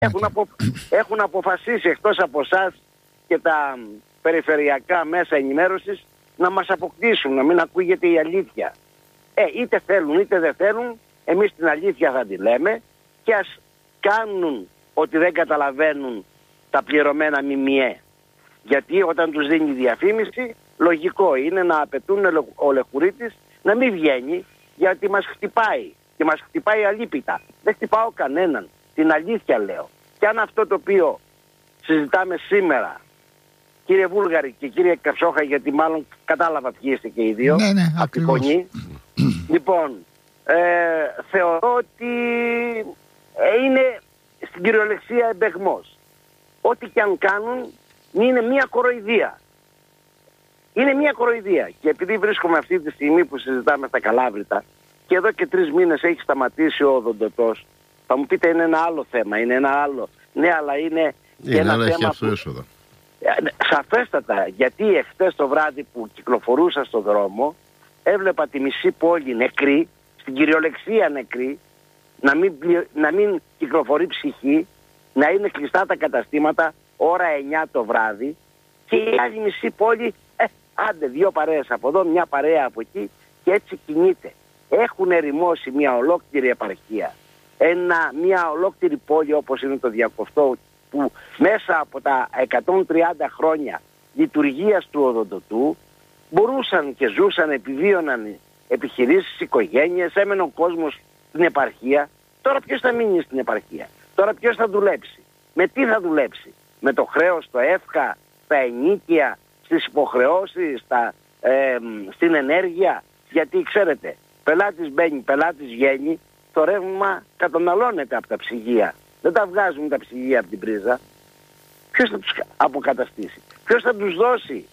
Έχουν αποφασίσει εκτός από εσάς και τα περιφερειακά μέσα ενημέρωσης να μας αποκτήσουν, να μην ακούγεται η αλήθεια. Είτε θέλουν είτε δεν θέλουν, εμείς την αλήθεια θα τη λέμε και ας κάνουν ότι δεν καταλαβαίνουν τα πληρωμένα ΜΜΕ. Γιατί όταν τους δίνει διαφήμιση, λογικό είναι να απαιτούν ο Λεχουρίτης να μην βγαίνει, γιατί μας χτυπάει και μας χτυπάει αλίπητα. Δεν χτυπάω κανέναν, την αλήθεια λέω. Και αν αυτό το οποίο συζητάμε σήμερα, κύριε Βούλγαρη και κύριε Καψόχα, γιατί μάλλον κατάλαβα ποιοι είστε και οι δύο, από τη φωνή. Λοιπόν, θεωρώ ότι είναι στην κυριολεξία εμπεγμός. Ό,τι και αν κάνουν είναι μια κοροϊδία. Είναι μια κοροϊδία. Και επειδή βρίσκομαι αυτή τη στιγμή που συζητάμε στα Καλάβρητα και εδώ και 3 μήνες έχει σταματήσει ο οδοντοτός, θα μου πείτε είναι ένα άλλο θέμα, είναι ένα άλλο. Ναι, αλλά είναι ένα θέμα που... Σαφέστατα, γιατί εχθές το βράδυ που κυκλοφορούσα στον δρόμο έβλεπα τη μισή πόλη νεκρή, στην κυριολεξία νεκρή, να μην κυκλοφορεί ψυχή, να είναι κλειστά τα καταστήματα ώρα 9 το βράδυ και η άλλη μισή πόλη, άντε 2 παρέες από εδώ, μια παρέα από εκεί και έτσι κινείται. Έχουν ερημώσει μια ολόκληρη επαρχία, μια ολόκληρη πόλη όπως είναι το Διακοφτό, που μέσα από τα 130 χρόνια λειτουργίας του οδοντοτού μπορούσαν και ζούσαν, επιβίωναν επιχειρήσεις, οικογένειες, έμενε ο κόσμος στην επαρχία. Τώρα ποιος θα μείνει στην επαρχία? Τώρα ποιος θα δουλέψει? Με τι θα δουλέψει? Με το χρέος, το εύκα, τα ενίκια, στις υποχρεώσεις, στην ενέργεια? Γιατί ξέρετε, πελάτης μπαίνει, πελάτης βγαίνει, το ρεύμα καταναλώνεται από τα ψυγεία. Δεν τα βγάζουν τα ψυγεία από την πρίζα. Ποιος θα τους αποκαταστήσει? Ποιος θα τους δώσει?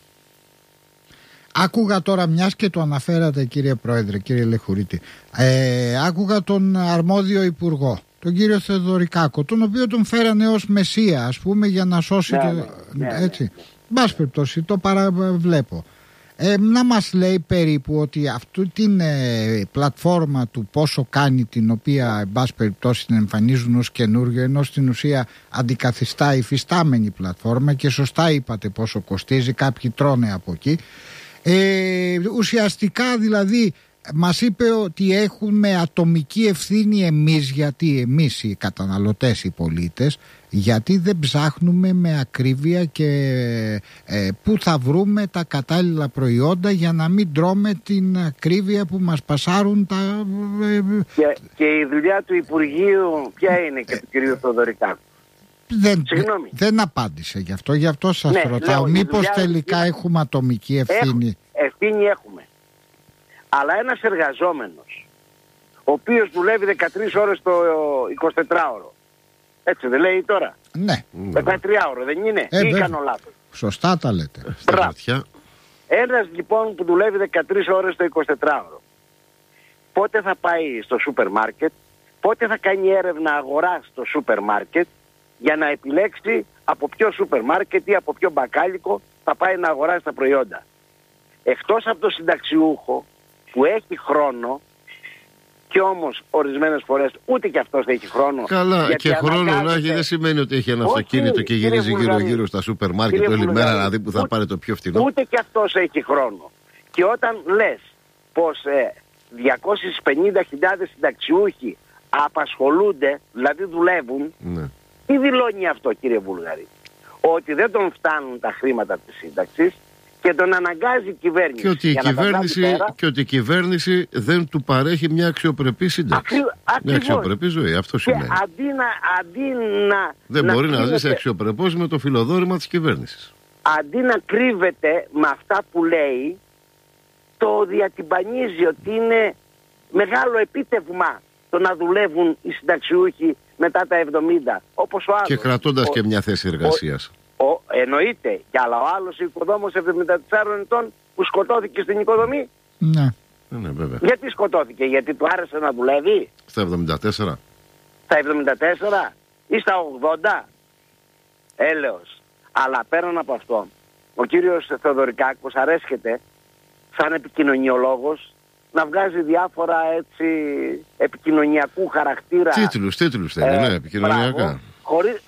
Άκουγα τώρα, μιας και το αναφέρατε κύριε Πρόεδρε, κύριε Λεχουρίτη, άκουγα τον αρμόδιο υπουργό, τον κύριο Θεοδωρικάκο, τον οποίο τον φέρανε ως μεσία, ας πούμε, για να σώσει έτσι. Μπας περιπτώσει, το παραβλέπω. Να μας λέει περίπου ότι αυτή την πλατφόρμα του πόσο κάνει, την οποία εν πάση περιπτώσει την εμφανίζουν ως καινούργιο, ενώ στην ουσία αντικαθιστά η υφιστάμενη πλατφόρμα, και σωστά είπατε πόσο κοστίζει, κάποιοι τρώνε από εκεί. Ουσιαστικά δηλαδή μας είπε ότι έχουμε ατομική ευθύνη εμείς, γιατί εμείς οι καταναλωτές, οι πολίτες, γιατί δεν ψάχνουμε με ακρίβεια και πού θα βρούμε τα κατάλληλα προϊόντα για να μην τρώμε την ακρίβεια που μας πασάρουν τα... Και η δουλειά του Υπουργείου ποια είναι και του κυρίου Θεοδωρικάκου? Δεν απάντησε γι' αυτό σας ρωτάω. Μήπως τελικά έχουμε ατομική ευθύνη? Ευθύνη έχουμε. Αλλά ένας εργαζόμενος, ο οποίος δουλεύει 13 ώρες το 24ωρο, έτσι δεν λέει τώρα? Ναι. 13ωρο δεν είναι? Ή κάνω λάθος? Σωστά τα λέτε. Ένας λοιπόν που δουλεύει 13 ώρες το 24ωρο, πότε θα πάει στο σούπερ μάρκετ, πότε θα κάνει έρευνα αγοράς στο σούπερ μάρκετ, για να επιλέξει από ποιο σούπερ μάρκετ ή από ποιο μπακάλικο θα πάει να αγοράσει τα προϊόντα? Εκτός από το συνταξιούχο που έχει χρόνο, και όμως ορισμένες φορές ούτε και αυτός έχει χρόνο. Καλά, και χρόνο να έχει δεν σημαίνει ότι έχει ένα αυτοκίνητο και γυρίζει γύρω-γύρω στα σούπερ μάρκετ όλη μέρα να δει που θα πάρει το πιο φθηνό. Ούτε και αυτός έχει χρόνο. Και όταν λες πως 250.000 συνταξιούχοι απασχολούνται, δηλαδή δουλεύουν, τι δηλώνει αυτό, κύριε Βούλγαρη? Ότι δεν τον φτάνουν τα χρήματα της σύνταξης και τον αναγκάζει η κυβέρνηση. Και ότι η κυβέρνηση δεν του παρέχει μια αξιοπρεπή σύνταξη. Μια αξιοπρεπή ζωή. Αυτό σημαίνει. Δεν μπορεί να ζήσει αξιοπρεπώς με το φιλοδόρημα της κυβέρνησης. Αντί να κρύβεται με αυτά που λέει, το διατυμπανίζει ότι είναι μεγάλο επίτευγμα το να δουλεύουν οι συνταξιούχοι μετά τα 70, όπως ο άλλος. Και κρατώντας και μια θέση εργασίας. Εννοείται. Και αλλά ο άλλος οικοδόμος 74 ετών που σκοτώθηκε στην οικοδομή. Ναι. Βέβαια. Γιατί σκοτώθηκε? Γιατί του άρεσε να δουλεύει? Στα 74. Στα 74 ή στα 80? Έλεος. Αλλά πέραν από αυτό, ο κύριος Θεοδωρικάκος αρέσκεται σαν επικοινωνιολόγος να βγάζει διάφορα έτσι επικοινωνιακού χαρακτήρα τίτλους θέλει, επικοινωνιακά.